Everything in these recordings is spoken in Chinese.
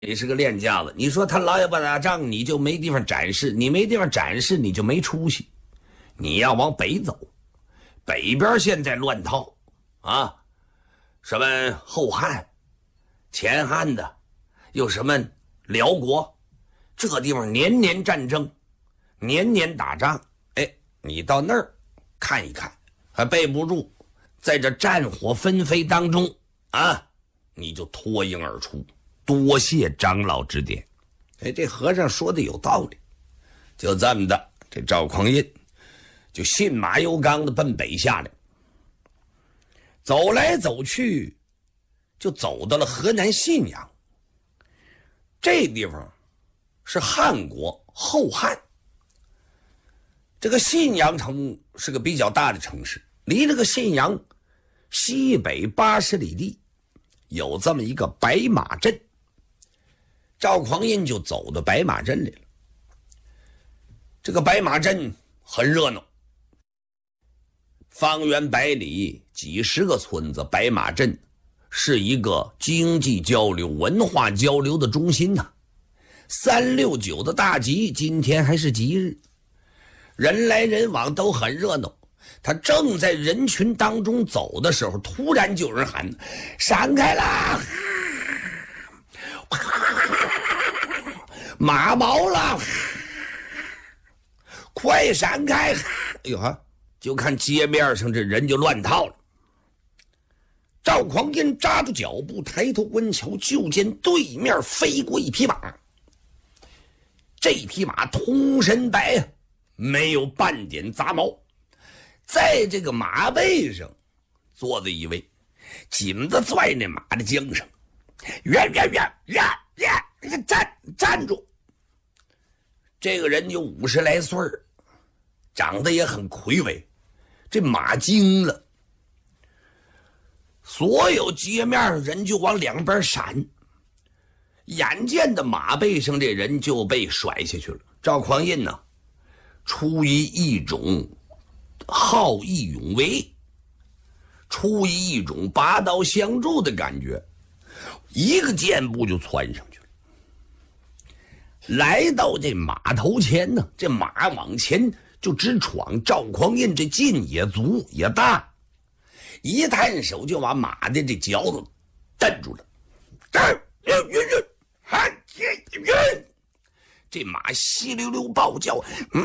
你是个练家子，你说他老也不打仗，你就没地方展示，你没地方展示，你就没出息。你要往北走，北边现在乱套啊，什么后汉、前汉的，又什么辽国，这地方年年战争，年年打仗。哎，你到那儿看一看，还备不住，在这战火纷飞当中啊，你就脱颖而出。多谢长老指点。哎，这和尚说的有道理。就这么的，这赵匡胤就信马由缰的奔北下来，走来走去，就走到了河南信阳。这地方是汉国后汉，这个信阳城是个比较大的城市，离这个信阳西北80里地，有这么一个白马镇。赵匡胤就走到白马镇来了。这个白马镇很热闹，方圆100里几十个村子，白马镇是一个经济交流、文化交流的中心呐。369的大吉，今天还是吉日，人来人往都很热闹。他正在人群当中走的时候，突然就有人喊：“闪开啦！马毛了，快闪开！”哎呦哈，就看街面上这人就乱套了。赵匡胤扎住脚步，抬头观瞧，就见对面飞过一匹马。这匹马通身白啊，没有半点杂毛。在这个马背上坐着一位，紧着拽那马的缰绳，站住！这个人有50来岁，长得也很魁伟，这马惊了，所有街面上人就往两边闪，眼见的马背上这人就被甩下去了。赵匡胤呢，出于一种好义勇为，出于一种拔刀相助的感觉，一个箭步就窜上去了。来到这马头前呢，这马往前就直闯。赵匡胤这劲也足也大，一探手就把马的这脚子蹬住了。这马稀溜溜暴叫，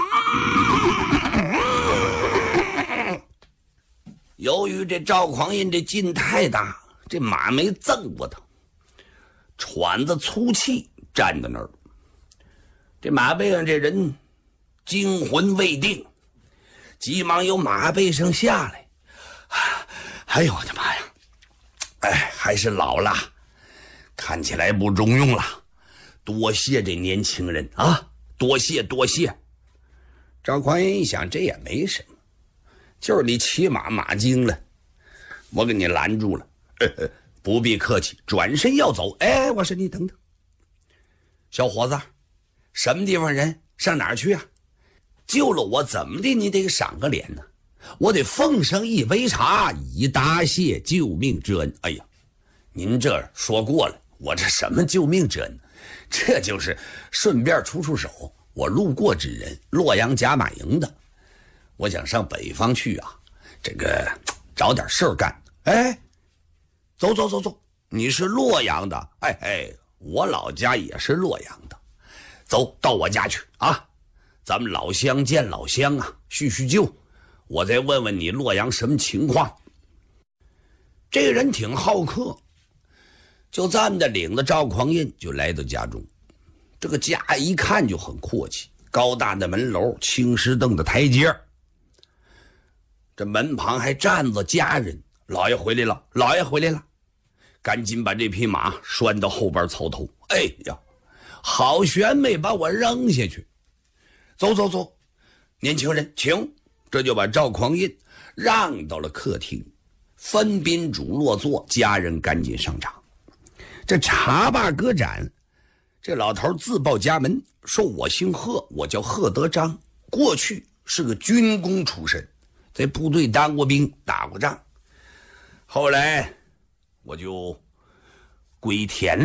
由于这赵匡胤这劲太大，这马没赠过他，喘着粗气站在那儿。这马背上这人惊魂未定，急忙由马背上下来。哎呦我的妈呀！哎，还是老了，看起来不中用了。多谢这年轻人啊，多谢多谢。赵匡胤一想，这也没什么，就是你骑马惊了，我给你拦住了。不必客气，转身要走。哎，我说你等等，小伙子，什么地方人，上哪儿去啊？救了我怎么的你得赏个脸呢？我得奉上一杯茶以答谢救命之恩。哎呀，您这说过了，我这什么救命之恩，这就是顺便出手。我路过之人，洛阳甲马营的，我想上北方去啊，这个找点事儿干。哎，走，你是洛阳的？哎，我老家也是洛阳的。走到我家去啊，咱们老乡见老乡啊，叙叙旧。我再问问你洛阳什么情况。这个人挺好客，就这么的领着赵匡胤就来到家中。这个家一看就很阔气，高大的门楼，青石凳的台阶，这门旁还站着家人。老爷回来了，老爷回来了，赶紧把这匹马拴到后边槽头。哎呀，好悬没把我扔下去。走，年轻人请。这就把赵匡胤让到了客厅，分宾主落座，家人赶紧上场。这茶罢歌盏，这老头自报家门，说我姓贺，我叫贺德章，过去是个军功出身，在部队当过兵，打过仗，后来我就归田里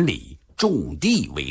种地为